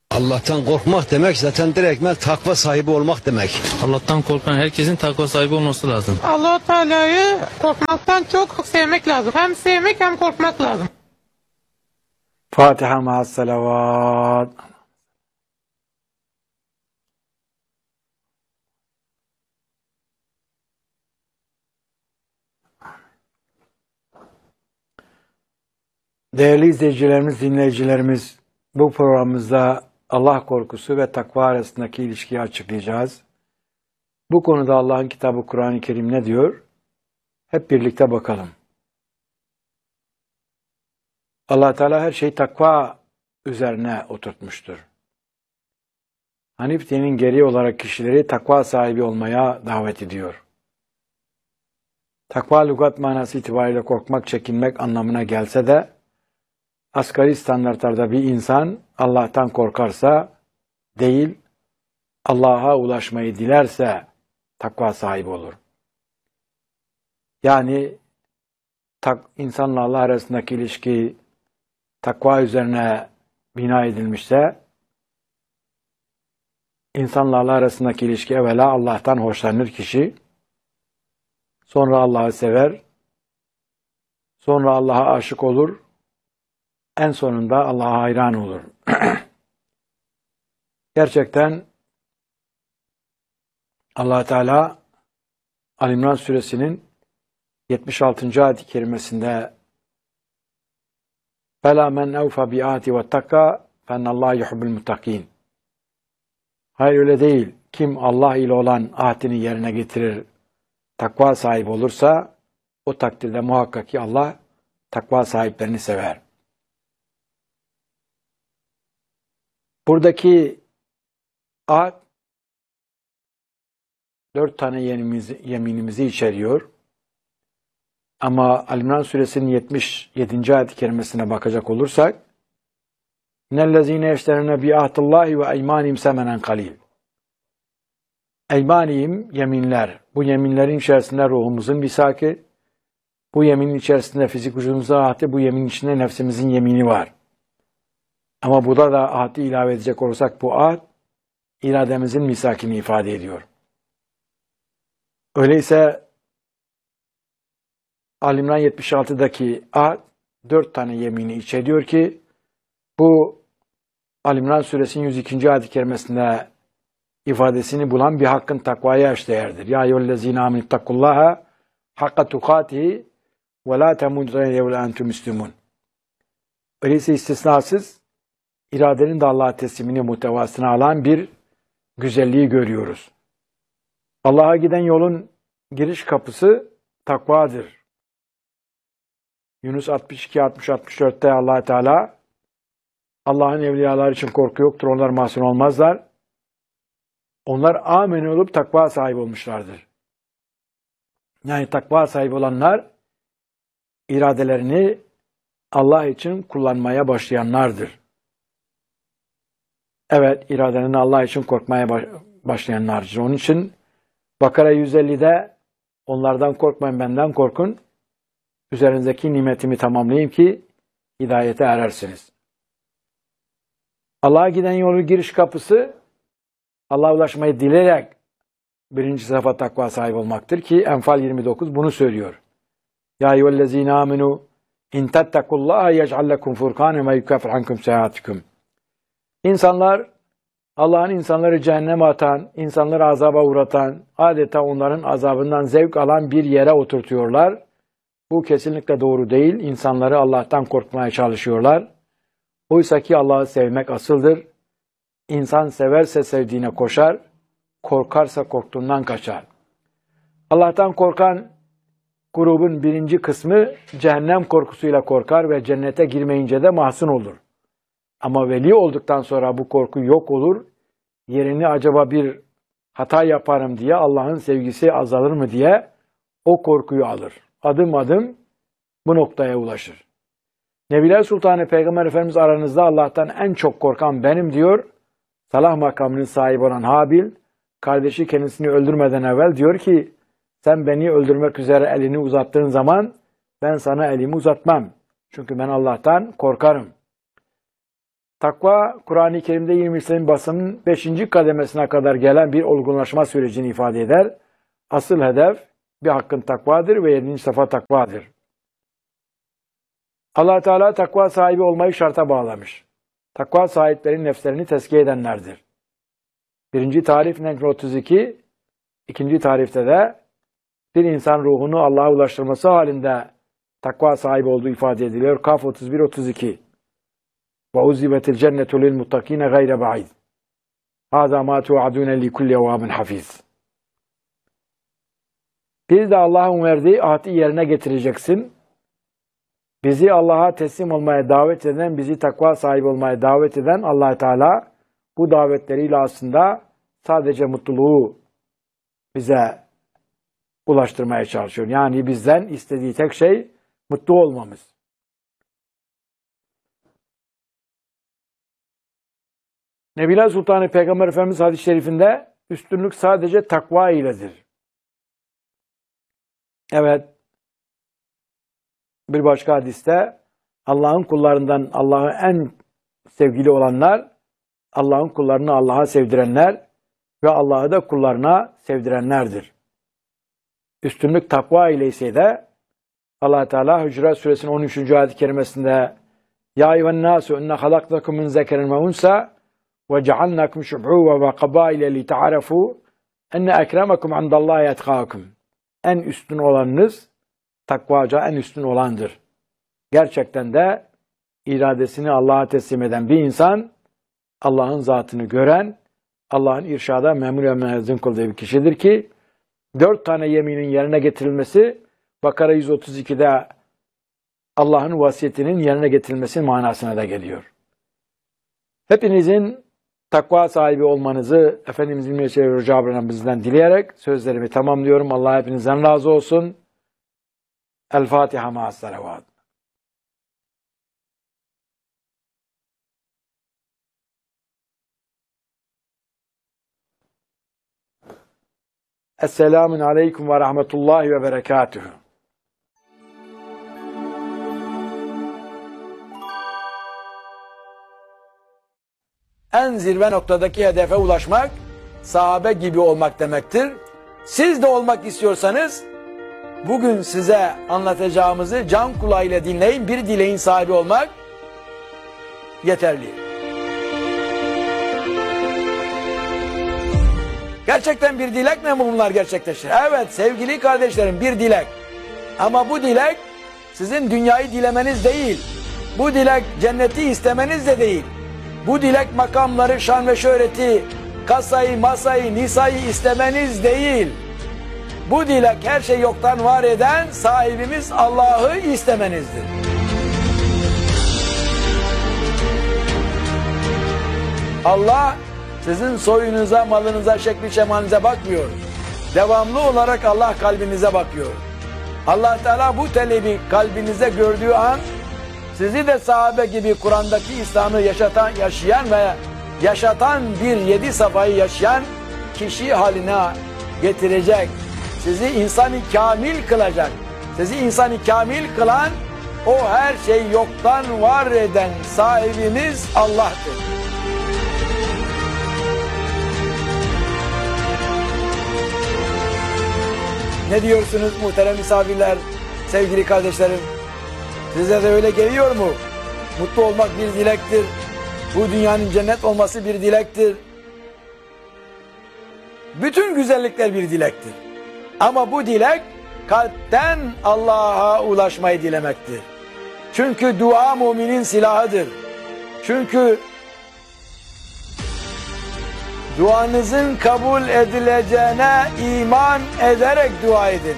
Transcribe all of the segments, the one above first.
Allah'tan korkmak demek zaten direktmen takva sahibi olmak demek. Allah'tan korkan herkesin takva sahibi olması lazım. Allah-u Teala'yı korkmaktan çok sevmek lazım. Hem sevmek hem korkmak lazım. Fatiha ma'as salavat. Değerli izleyicilerimiz, dinleyicilerimiz, bu programımızda Allah korkusu ve takva arasındaki ilişkiyi açıklayacağız. Bu konuda Allah'ın kitabı Kur'an-ı Kerim ne diyor? Hep birlikte bakalım. Allah Teala her şeyi takva üzerine oturtmuştur. Hanif dinin gereği olarak kişileri takva sahibi olmaya davet ediyor. Takva lügat manası itibariyle korkmak, çekinmek anlamına gelse de asgari standartlarda bir insan Allah'tan korkarsa değil, Allah'a ulaşmayı dilerse takva sahibi olur. Yani insanla Allah arasındaki ilişki takva üzerine bina edilmişse, insanla Allah arasındaki ilişki evvela Allah'tan hoşlanır kişi, sonra Allah'ı sever, sonra Allah'a aşık olur, en sonunda Allah'a hayran olur. Gerçekten Allah Teala Ali İmran suresinin 76. ayet-i kerimesinde "Fela men evfa bi'ati ve takka fenallahu yuhibbul muttakin." Hayır öyle değil. Kim Allah ile olan ahdini yerine getirir, takva sahibi olursa o takdirde muhakkak ki Allah takva sahiplerini sever. Buradaki ahd 4 tane yeminimizi içeriyor. Ama Ali-İmran suresinin 77. ayet-i kerimesine bakacak olursak "İnnellezîne yeşterûne bi'ahdillâhi ve eymânihim semenen kalîl." Eymanihim yeminler. Bu yeminlerin içerisinde ruhumuzun misakı, bu yeminin içerisinde fizik vücudumuzun ahdi, bu yeminin içinde nefsimizin yemini var. Ama burada da ahdi ilave edecek olursak bu ahd irademizin misakini ifade ediyor. Öyleyse Ali-İmran 76'daki ahd 4 tane yemini içeriyor ki bu Ali-İmran suresinin 102. ayet-i kerimesinde ifadesini bulan bir hakkın takvaya eşdeğerdir. Ya eyyühellezîne âmenüttakullâhe hakka tukâtihi ve lâ temûtunne illâ ve entüm müslümûn. Öyleyse istisnasız iradenin de Allah'a teslimini muhtevasına alan bir güzelliği görüyoruz. Allah'a giden yolun giriş kapısı takvadır. Yunus 62, 60, 64'te Allah Teala Allah'ın evliyaları için korku yoktur. Onlar mahzun olmazlar. Onlar amin olup takva sahibi olmuşlardır. Yani takva sahibi olanlar iradelerini Allah için kullanmaya başlayanlardır. Evet, iradelerini Allah için korkmaya başlayanlardır. Onun için Bakara 150'de onlardan korkmayın, benden korkun. Üzerinizdeki nimetimi tamamlayayım ki hidayete erersiniz. Allah'a giden yolun giriş kapısı Allah'a ulaşmayı dileyerek birinci sıfa takva sahibi olmaktır ki Enfal 29 bunu söylüyor. Ya eyyühellezîne âmenû in tettekullâhe yec'al lekum furkânen ve yukaffir ankum seyyiâtikum. İnsanlar Allah'ın insanları cehenneme atan, insanları azaba uğratan, adeta onların azabından zevk alan bir yere oturtuyorlar. Bu kesinlikle doğru değil. İnsanları Allah'tan korkmaya çalışıyorlar. Oysa ki Allah'ı sevmek asıldır. İnsan severse sevdiğine koşar, korkarsa korktuğundan kaçar. Allah'tan korkan grubun birinci kısmı cehennem korkusuyla korkar ve cennete girmeyince de mahzun olur. Ama veli olduktan sonra bu korku yok olur. Yerini acaba bir hata yaparım diye Allah'ın sevgisi azalır mı diye o korkuyu alır. Adım adım bu noktaya ulaşır. Nebiler Sultanı Peygamber Efendimiz aranızda Allah'tan en çok korkan benim diyor. Salah makamının sahibi olan Habil, kardeşi kendisini öldürmeden evvel diyor ki sen beni öldürmek üzere elini uzattığın zaman ben sana elimi uzatmam. Çünkü ben Allah'tan korkarım. Takva, Kur'an-ı Kerim'de ilmi İslam'ın basımının 5. kademesine kadar gelen bir olgunlaşma sürecini ifade eder. Asıl hedef bir hakkın takvadır ve 7. safa takvadır. Allah Teala takva sahibi olmayı şarta bağlamış. Takva sahiplerinin nefslerini tezkiye edenlerdir. Birinci tarif Necm 32, ikinci tarifte de bir insan ruhunu Allah'a ulaştırması halinde takva sahibi olduğu ifade ediliyor. Kaf 31-32. وَاُزِّبَتِ الْجَنَّةُ لِلْمُتَّقِينَ غَيْرَ بَعِيدٍ هَذَا مَا تُوعَدُونَ لِكُلِّ يَوَّابٍ حَفِيظٍ. Biz de Allah'ın verdiği ahdi yerine getireceksin. Bizi Allah'a teslim olmaya davet eden, bizi takva sahibi olmaya davet eden Allah Teala bu davetleriyle aslında sadece mutluluğu bize ulaştırmaya çalışıyor. Yani bizden istediği tek şey mutlu olmamız. Nebiler Sultanı Peygamber Efendimiz hadis-i şerifinde üstünlük sadece takva iledir. Evet, bir başka hadiste Allah'ın kullarından Allah'a en sevgili olanlar, Allah'ın kullarını Allah'a sevdirenler ve Allah'ı da kullarına sevdirenlerdir. Üstünlük takva ile ise de Allah Teala Hucurat Suresinin 13. ayet-i kerimesinde Ya eyyühen nasu inne halaktakum min zekerin ve unsa ve cealnakum şub'u ve kabaile li ta'arafu enne ekremakum indallahi etkâkum. En üstün olanınız takvaca en üstün olandır. Gerçekten de iradesini Allah'a teslim eden bir insan Allah'ın zatını gören, Allah'ın irşada memur ve müezzin kıldığı bir kişidir ki 4 tane yeminin yerine getirilmesi Bakara 132'de Allah'ın vasiyetinin yerine getirilmesi manasına da geliyor. Hepinizin takva sahibi olmanızı Efendimizin Mesih-i Rıcabrı'ndan bizden dileyerek sözlerimi tamamlıyorum. Allah hepinizden razı olsun. El Fatiha ma'as salavat. Esselamun aleyküm ve rahmetullahi ve berekatuhu. En zirve noktadaki hedefe ulaşmak, sahabe gibi olmak demektir. Siz de olmak istiyorsanız, bugün size anlatacağımızı can kulağıyla dinleyin, bir dileğin sahibi olmak yeterli. Gerçekten bir dilek mi bunlar gerçekleşir? Evet sevgili kardeşlerim bir dilek. Ama bu dilek sizin dünyayı dilemeniz değil. Bu dilek cenneti istemeniz de değil. Bu dilek makamları, şan ve şöhreti, kasayı, masayı, nisayı istemeniz değil. Bu dilek her şey yoktan var eden sahibimiz Allah'ı istemenizdir. Allah sizin soyunuza, malınıza, şekli şemalinize bakmıyor. Devamlı olarak Allah kalbinize bakıyor. Allah Teala bu talebi kalbinize gördüğü an sizi de sahabe gibi Kur'an'daki İslam'ı yaşayan ve yaşatan bir 7 safayı yaşayan kişi haline getirecek. Sizi insanı kamil kılacak. Sizi insanı kamil kılan o her şey yoktan var eden sahibimiz Allah'tır. Ne diyorsunuz muhterem misafirler, sevgili kardeşlerim? Size de öyle geliyor mu? Mutlu olmak bir dilektir. Bu dünyanın cennet olması bir dilektir. Bütün güzellikler bir dilektir. Ama bu dilek kalpten Allah'a ulaşmayı dilemektir. Çünkü dua müminin silahıdır. Çünkü duanızın kabul edileceğine iman ederek dua edin.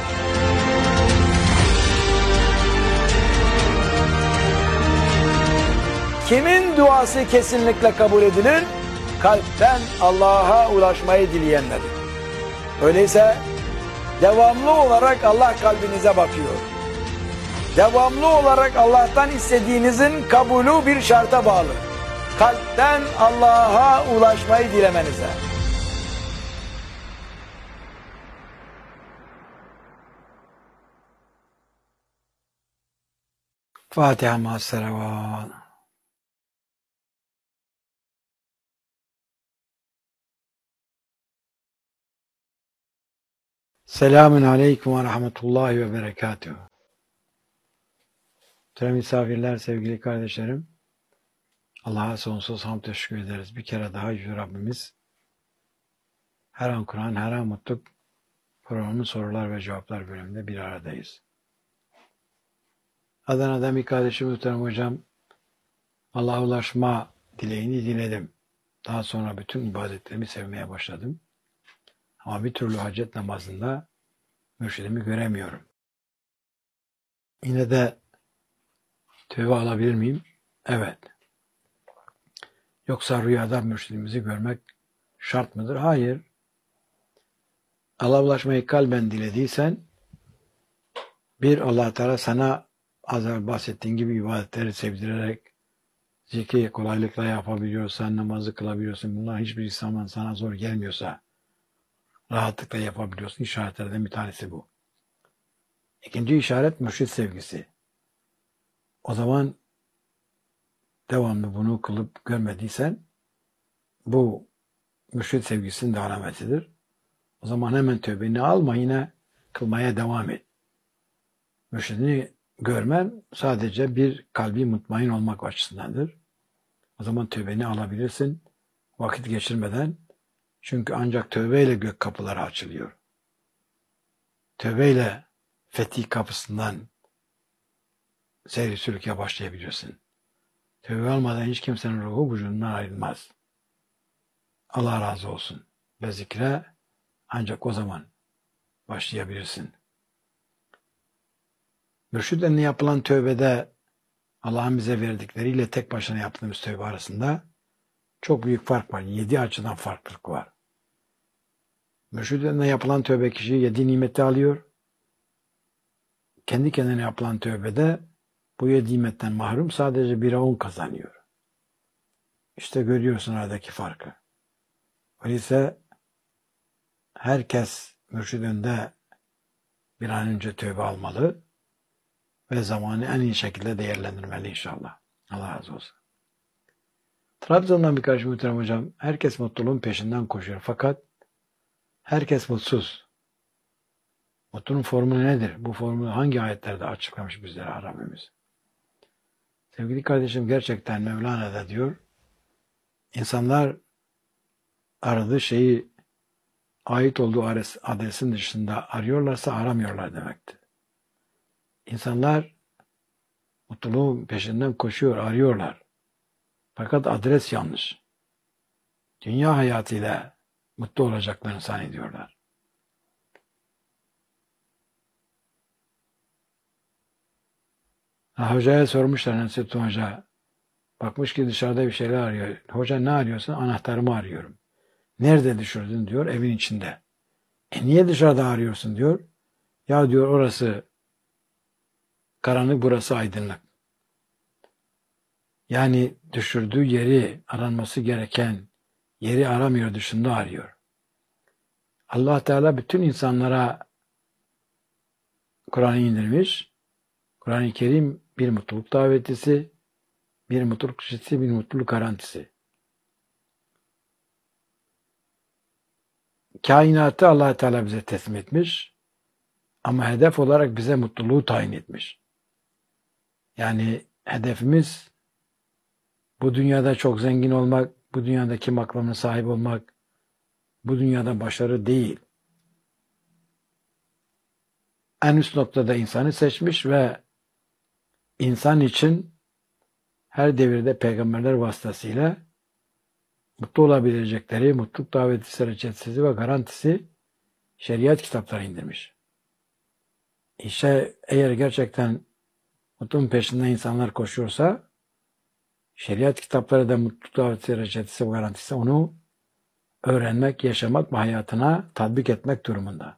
Kimin duası kesinlikle kabul edilir? Kalpten Allah'a ulaşmayı dileyenlerin. Öyleyse devamlı olarak Allah kalbinize bakıyor. Devamlı olarak Allah'tan istediğinizin kabulü bir şarta bağlı. Kalpten Allah'a ulaşmayı dilemenize. Fatiha ma'as salavat. Selamun aleyküm ve rahmetullahi ve berekatuhu. Muhterem misafirler, sevgili kardeşlerim, Allah'a sonsuz hamd teşekkür ederiz. Bir kere daha Yüce Rabbimiz her an Kur'an, her an mutluluk programının sorular ve cevaplar bölümünde bir aradayız. Adana'dan bir kardeşim muhterem hocam, Allah'a ulaşma dileğini diledim. Daha sonra bütün ibadetlerimi sevmeye başladım. Ama bir türlü hacet namazında mürşidimi göremiyorum. Yine de tövbe alabilir miyim? Evet. Yoksa rüyada mürşidimizi görmek şart mıdır? Hayır. Allah'a ulaşmayı kalben dilediysen, bir Allah Teala sana az evvel bahsettiğin gibi ibadetleri sevdirerek zikri kolaylıkla yapabiliyorsan, namazı kılabiliyorsun. Bunlar hiçbir zaman sana zor gelmiyorsa rahatlıkla yapabiliyorsun. İşaretlerden bir tanesi bu. İkinci işaret mürşid sevgisi. O zaman devamlı bunu kılıp görmediysen bu mürşid sevgisinin de alametidir. O zaman hemen tövbeni alma, yine kılmaya devam et. Mürşidini görmen sadece bir kalbi mutmain olmak açısındandır. O zaman tövbeni alabilirsin vakit geçirmeden. Çünkü ancak tövbeyle gök kapıları açılıyor. Tövbeyle fetih kapısından seyri sülüke başlayabilirsin. Tövbe olmadan hiç kimsenin ruhu vücudundan ayrılmaz. Allah razı olsun. Ve zikre ancak o zaman başlayabilirsin. Mürşidle yapılan tövbede Allah'ın bize verdikleriyle tek başına yaptığımız tövbe arasında çok büyük fark var. 7 açıdan farklılık var. Mürşidle yapılan tövbe kişi 7 nimeti alıyor. Kendi kendine yapılan tövbede bu 7 nimetten mahrum sadece 1'e 10 kazanıyor. İşte görüyorsun aradaki farkı. Öyleyse herkes mürşidinde bir an önce tövbe almalı ve zamanı en iyi şekilde değerlendirmeli inşallah. Allah razı olsun. Trabzon'dan birkaç muhterem hocam, herkes mutluluğun peşinden koşuyor fakat herkes mutsuz. Mutluluğun formülü nedir? Bu formülü hangi ayetlerde açıklamış bizlere Rabbimiz? Sevgili kardeşim, gerçekten Mevlana da diyor, insanlar aradığı şeyi ait olduğu adresin dışında arıyorlarsa aramıyorlar demektir. İnsanlar mutluluğun peşinden koşuyor, arıyorlar. Fakat adres yanlış. Dünya hayatıyla mutlu olacaklarını zannediyorlar. Hocaya sormuşlar Nasrettin Hoca. Bakmış ki dışarıda bir şeyler arıyor. Hoca ne arıyorsun? Anahtarımı arıyorum. Nerede düşürdün diyor. Evin içinde. Niye dışarıda arıyorsun diyor. Ya diyor orası karanlık, burası aydınlık. Yani düşürdüğü yeri, aranması gereken yeri aramıyor, dışında arıyor. Allah Teala bütün insanlara Kur'an'ı indirmiş. Kur'an-ı Kerim bir mutluluk davetisi, bir mutluluk kişisi, bir mutluluk garantisi. Kainatı Allah Teala bize teslim etmiş ama hedef olarak bize mutluluğu tayin etmiş. Yani hedefimiz bu dünyada çok zengin olmak, bu dünyadaki makamına sahip olmak, bu dünyada başarı değil. En üst noktada insanı seçmiş ve insan için her devirde peygamberler vasıtasıyla mutlu olabilecekleri mutluluk daveti, reçetesi ve garantisi şeriat kitapları indirmiş. İşte eğer gerçekten mutluluğun peşinden insanlar koşuyorsa şeriat kitapları da mutluluk daveti, reçetesi ve garantisi onu öğrenmek, yaşamak ve hayatına tatbik etmek durumunda.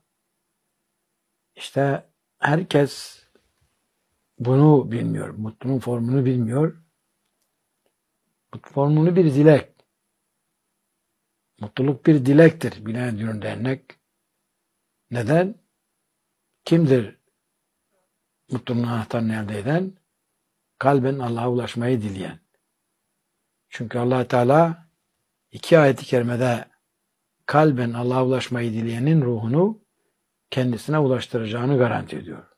İşte herkes bunu bilmiyor. Mutluluğun formunu bilmiyor. Formunu bir dilek. Mutluluk bir dilektir. Bilen Diyor Dernek. Neden? Kimdir mutluluğun anahtarını elde eden? Kalben Allah'a ulaşmayı dileyen. Çünkü Allah Teala 2 ayet-i kerimede kalben Allah'a ulaşmayı dileyenin ruhunu kendisine ulaştıracağını garanti ediyor.